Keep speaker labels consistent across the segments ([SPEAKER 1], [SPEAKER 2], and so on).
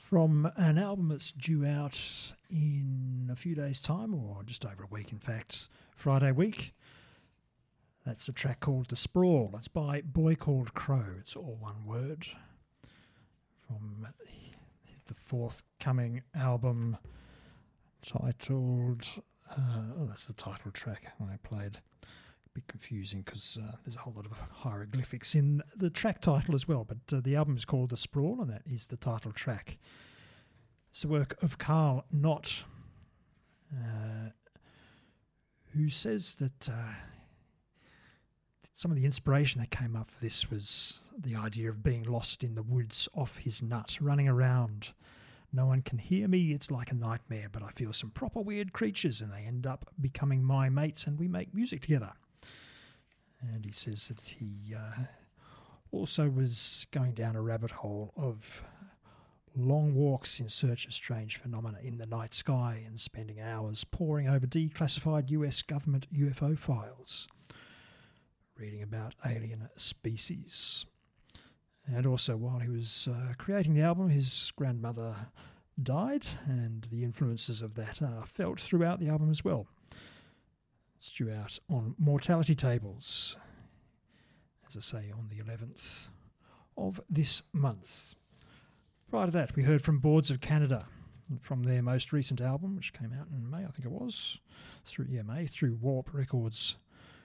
[SPEAKER 1] From an album that's due out in a few days' time, or just over a week in fact, Friday week. That's a track called The Sprawl. It's by Boy Called Crow. It's all one word. From the forthcoming album titled... that's the title track I played. A bit confusing because there's a whole lot of hieroglyphics in the track title as well, but the album is called The Sprawl, and that is the title track. It's the work of Carl Knott, who says that some of the inspiration that came up for this was the idea of being lost in the woods off his nut, running around. No one can hear me, it's like a nightmare, but I feel some proper weird creatures and they end up becoming my mates and we make music together. And he says that he also was going down a rabbit hole of long walks in search of strange phenomena in the night sky and spending hours poring over declassified US government UFO files, reading about alien species. And also, while he was creating the album, his grandmother died, and the influences of that are felt throughout the album as well. It's due out on Mortality Tables, as I say, on the 11th of this month. Prior to that, we heard from Boards of Canada, from their most recent album, which came out in May, I think it was, May, through Warp Records.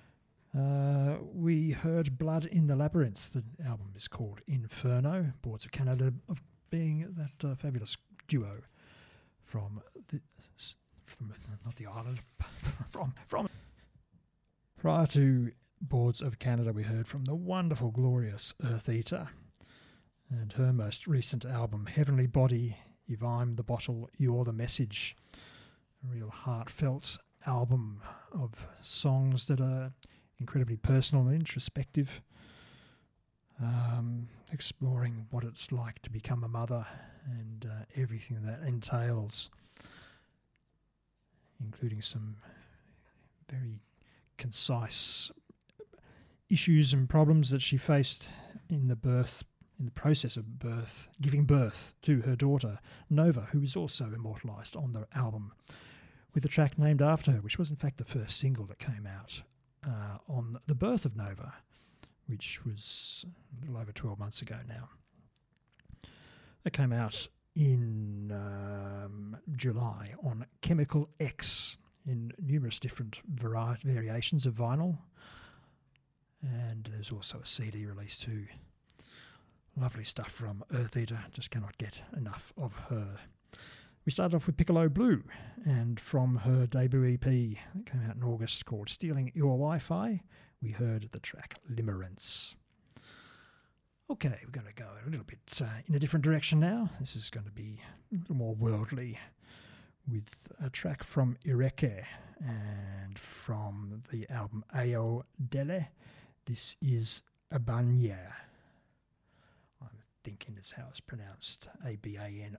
[SPEAKER 1] We heard Blood in the Labyrinth. The album is called Inferno. Boards of Canada being that fabulous duo from not the island, from. Prior to Boards of Canada, we heard from the wonderful, glorious Earth Eater, and her most recent album, Heavenly Body, If I'm the Bottle, You're the Message. A real heartfelt album of songs that are incredibly personal and introspective, exploring what it's like to become a mother and everything that entails, including some very concise issues and problems that she faced in the process of giving birth to her daughter, Nova, who is also immortalised on the album with a track named after her, which was in fact the first single that came out on the birth of Nova, which was a little over 12 months ago now. It came out in July on Chemical X in numerous different variations of vinyl, and there's also a CD release too. Lovely stuff from Earth Eater, just cannot get enough of her. We started off with Piccolo Blue, and from her debut EP that came out in August called Stealing Your Wi-Fi, we heard the track Limerence. Okay, we're going to go a little bit in a different direction now. This is going to be a little more worldly, with a track from Ireke, and from the album Ao Dele, this is Abanye. I'm thinking it's how it's pronounced, Abanije.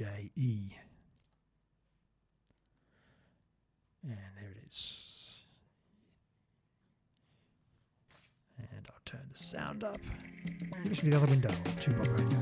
[SPEAKER 1] And there it is. And I'll turn the sound up. Listen to the other window on 2 Bob Radio.